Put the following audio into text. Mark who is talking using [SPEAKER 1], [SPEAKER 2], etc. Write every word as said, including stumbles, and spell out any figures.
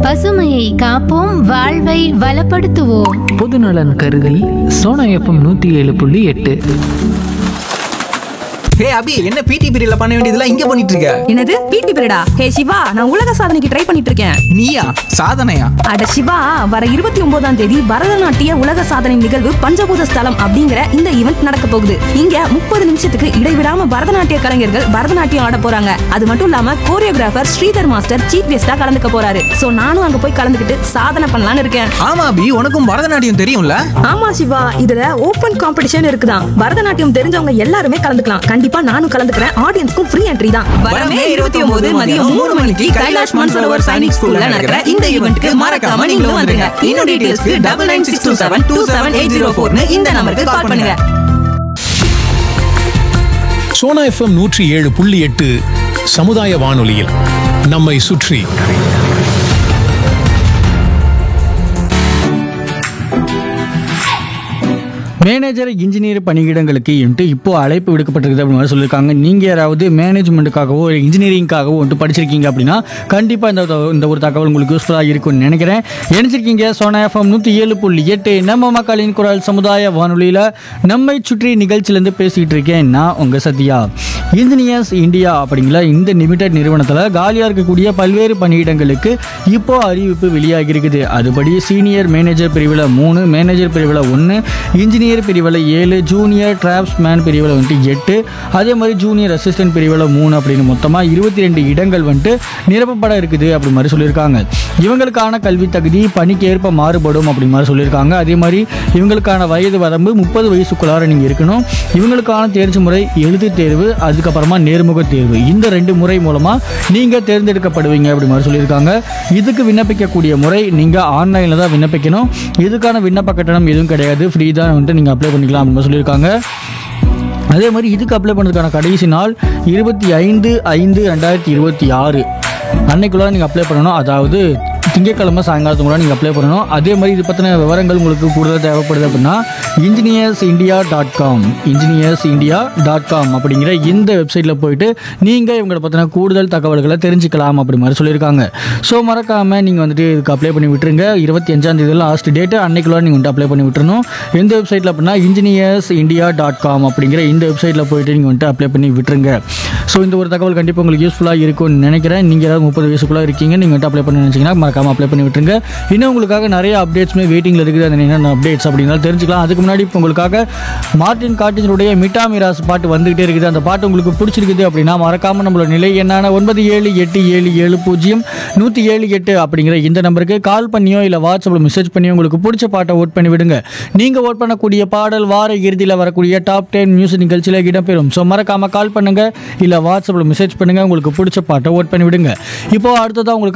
[SPEAKER 1] பசுமையை காப்போம், வாழ்வை வளப்படுத்துவோம்.
[SPEAKER 2] பொதுநலன் கருதி சோனா எஃப்எம் நூற்றி ஏழு புள்ளி எட்டு.
[SPEAKER 3] ஹே அபி, என்ன பிடி பீரியட்ல பண்ண வேண்டியதெல்லாம் இங்க பண்ணிட்டு இருக்க?
[SPEAKER 4] என்னது பிடி பீரியடா? ஹே சிவா, நான் உலக சாதனைக்கு ட்ரை பண்ணிட்டு இருக்கேன்.
[SPEAKER 3] நீயா? சாதனையா?
[SPEAKER 4] அட சிவா, வர இருபத்தி ஒன்பதாம் தேதி பரதநாட்டிய உலக சாதனை நிகழ்வு பஞ்சபூத ஸ்தலம் அப்படிங்கிற இந்த ஈவெண்ட் நடக்க போகுது. இங்க முப்பது நிமிஷத்துக்கு இடைவிடாம பரதநாட்டிய கலைஞர்கள் பரதநாட்டியம் ஆட போறாங்க. அது மட்டும் இல்லாம கோரியோகிராஃபர் ஸ்ரீதர் மாஸ்டர் சீஃப் கெஸ்டா கலந்துக்க போறாரு. சோ நானும் அங்க போய் கலந்துக்கிட்டு சாதனை பண்ணலாம்னு இருக்கேன்.
[SPEAKER 3] ஆமா அபி, உனக்கும் பரதநாட்டியம் தெரியும்ல?
[SPEAKER 4] ஆமா சிவா, இதுல ஓபன் காம்படிஷன் இருக்குதான். பரதநாட்டியம் தெரிஞ்சவங்க எல்லாருமே கலந்துக்கலாம். கண்டிப்பா நானும் கலந்துக்கிறேன். ஆடியன்ஸ்க்கும் ஃப்ரீ என்ட்ரி தான்.
[SPEAKER 3] வரமே இருபத்தி ஒன்பது மதியம் மூணு மணிக்கு கைலாஷ் மான்சரோவர் சைனிக் ஸ்கூல்ல நடக்கிற இந்த ஈவென்ட்க்கு மறக்காம நீங்களும் வந்துருங்க. இன்னும் டீடைல்ஸ்க்கு double nine six two seven two seven eight zero ஃபோர்னு இந்த நம்பருக்கு கால் பண்ணுங்க.
[SPEAKER 5] சோனா எஃப்எம் நூற்றி ஏழு புள்ளி எட்டு சமுதாய வானொலியில் நம்மை சுற்றி.
[SPEAKER 6] மேனேஜர் இன்ஜினியர் பணியிடங்களுக்கு என்று இப்போ அழைப்பு விடுக்கப்பட்டிருக்குது அப்படின்னு மாதிரி சொல்லியிருக்காங்க. நீங்கள் யாராவது மேனேஜ்மெண்ட்டுக்காகவோ ஒரு இன்ஜினியரிங்காகவோ வந்துட்டு படிச்சிருக்கீங்க அப்படின்னா கண்டிப்பாக இந்த இந்த ஒரு தகவல் உங்களுக்கு யூஸ்ஃபுல்லாக இருக்கும்னு நினைக்கிறேன். நினைச்சிருக்கீங்க சோனா எஃப்எம் நூற்றி ஏழு புள்ளி எட்டு நம்ம மக்களின் குரல் சமுதாய வானொலியில் நம்மை சுற்றி நிகழ்ச்சியிலேருந்து பேசிக்கிட்டு இருக்கேன். நான் உங்கள் சத்யா. இன்ஜினியர்ஸ் இந்தியா அப்படிங்கிற இந்த லிமிடெட் நிறுவனத்தில் காலியாக இருக்கக்கூடிய பல்வேறு பணியிடங்களுக்கு இப்போ அறிவிப்பு வெளியாகி இருக்குது. அதுபடி சீனியர் மேனேஜர் பிரிவில் மூணு, மேனேஜர் பிரிவில் ஒன்று, இன்ஜினியர் பிரிவில் ஏழு, ஜூனியர் டிராப்ஸ்மேன் பிரிவில் வந்துட்டு எட்டு, அதே மாதிரி ஜூனியர் அசிஸ்டன்ட் பிரிவில் மூணு அப்படின்னு மொத்தமாக இருபத்தி ரெண்டு இடங்கள் வந்துட்டு நிரப்பப்பட இருக்குது அப்படி மாதிரி சொல்லியிருக்காங்க. இவங்களுக்கான கல்வி தகுதி பணிக்கு ஏற்ப மாறுபடும் அப்படி மாதிரி சொல்லியிருக்காங்க. அதே மாதிரி இவங்களுக்கான வயது வரம்பு முப்பது வயசுக்குள்ளார நீங்கள் இருக்கணும். இவங்களுக்கான தேர்ச்சி முறை எழுத்து தேர்வு, அதுக்கப்புறமா நேர்முக தேர்வு, இந்த ரெண்டு முறை மூலமாக நீங்கள் தேர்ந்தெடுக்கப்படுவீங்க அப்படி மாதிரி சொல்லியிருக்காங்க. இதுக்கு விண்ணப்பிக்கக்கூடிய முறை நீங்கள் ஆன்லைனில் தான் விண்ணப்பிக்கணும். இதுக்கான விண்ணப்ப கட்டணம் எதுவும் கிடையாது, ஃப்ரீ தான் வந்துட்டு நீங்கள் அப்ளை பண்ணிக்கலாம் அப்படின்னு சொல்லியிருக்காங்க. அதே மாதிரி இதுக்கு அப்ளை பண்ணுறதுக்கான கடைசி நாள் இருபத்தி ஐந்து ஐந்து ரெண்டாயிரத்தி இருபத்தி ஆறு அன்னைக்குள்ள நீங்கள் அப்ளை பண்ணணும். அதாவது திங்கட்கிழமை சாயங்காலத்துக்குள்ள நீங்கள் அப்ளை பண்ணணும். அதே மாதிரி இது பற்றின விவரங்கள் உங்களுக்கு கூடுதலாக தேவைப்படுது அப்படின்னா engineers India dot com engineers India dot com அப்படிங்கிற இந்த வெப்சைட்டில் போயிட்டு நீங்கள் இவங்களை பற்றின கூடுதல் தகவல்களை தெரிஞ்சுக்கலாம் அப்படி மாதிரி சொல்லியிருக்காங்க. ஸோ மறக்காமல் நீங்கள் வந்துட்டு இதுக்கு அப்ளை பண்ணி விட்டுருங்க. இருபத்தி அஞ்சாம் தேதி லாஸ்ட் டேட்டு, அன்னைக்குள்ள நீங்கள் வந்துட்டு அப்ளை பண்ணி விட்டுருணும். எந்த வெப்சைட்டில் அப்படின்னா இன்ஜினியர்ஸ் இந்தியா டாட் காம் அப்படிங்கிற இந்த வெப்சைட்டில் போயிட்டு நீங்கள் வந்துட்டு அப்ளை பண்ணி விட்டுருங்க. ஸோ இந்த ஒரு தகவல் கண்டிப்பாக உங்களுக்கு யூஸ்ஃபுல்லாக இருக்கும்னு நினைக்கிறேன். நீங்கள் ஏதாவது முப்பது வயசுக்குள்ளே இருக்கீங்க, நீங்கள் வந்துட்டு அப்ளை பண்ணி நினச்சிங்கன்னா மறக்காமல் அப்ளை பண்ணி விட்டுருங்க. இன்னும் உங்களுக்காக நிறைய அப்டேட்ஸுமே வெயிட்டிங்கில் இருக்குது. அது என்னென்ன அப்டேட்ஸ் அப்படின்னாலும் தெரிஞ்சுக்கலாம். அதுக்கு முன்னாடி இப்போ உங்களுக்காக மார்டின் காட்டினுடைய மிட்டா மிராஸ் பாட்டு வந்துகிட்டே இருக்குது. அந்த பாட்டு உங்களுக்கு பிடிச்சிருக்குது அப்படின்னா மறக்காமல் நம்மளோட நிலை என்னான ஒன்பது ஏழு எட்டு ஏழு ஏழு பூஜ்ஜியம் நூற்றி ஏழு எட்டு அப்படிங்கிற இந்த நம்பருக்கு கால் பண்ணியோ இல்லை வாட்ஸ்அப்பில் மெசேஜ் பண்ணியோ உங்களுக்கு பிடிச்ச பாட்டை ஓட் பண்ணி விடுங்க. நீங்கள் ஓட் பண்ணக்கூடிய பாடல் வார இறுதியில் வரக்கூடிய டாப் டென் மியூசிக் நிகழ்ச்சியில் இடம்பெறும். ஸோ மறக்காமல் கால் பண்ணுங்கள் இல்லை வாட்ஸ்அப்பில் மெசேஜ் பண்ணுங்கள். உங்களுக்கு பிடிச்ச பாட்டை ஓட் பண்ணி விடுங்க. இப்போ அடுத்ததான் உங்களுக்கு